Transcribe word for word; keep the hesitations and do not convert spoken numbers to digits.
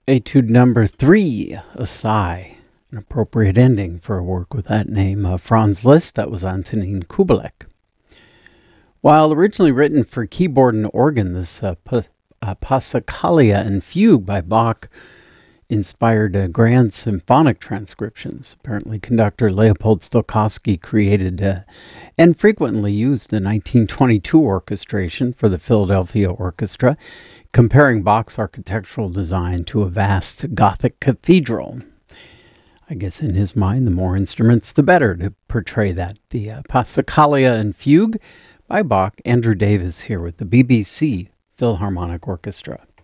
Etude number three, a sigh, an appropriate ending for a work with that name. Uh, Franz Liszt, that was Antonin Kubelik. While originally written for keyboard and organ, this uh, P- uh, Passacaglia and Fugue by Bach inspired uh, grand symphonic transcriptions. Apparently, conductor Leopold Stokowski created uh, and frequently used the nineteen twenty-two orchestration for the Philadelphia Orchestra, comparing Bach's architectural design to a vast Gothic cathedral. I guess in his mind, the more instruments, the better to portray that. The uh, Passacaglia and Fugue by Bach. Andrew Davis here with the B B C Philharmonic Orchestra.